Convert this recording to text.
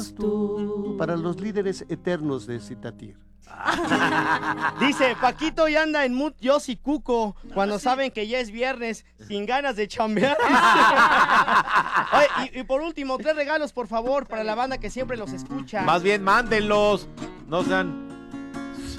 tú para los líderes eternos de Citatir. Dice, Paquito y anda en mood Yossi Cuco cuando saben que ya es viernes, sin ganas de chambear. Oye, y por último, 3 regalos, por favor, para la banda que siempre los escucha. Más bien, mándenlos. No sean